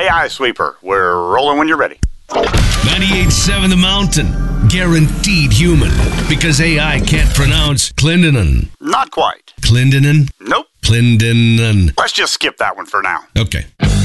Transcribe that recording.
AI Sweeper. We're rolling when you're ready. 98.7 The Mountain. Guaranteed human. Because AI can't pronounce Clendenin. Not quite. Clendenin? Nope. Clendenin. Let's just skip that one for now. Okay.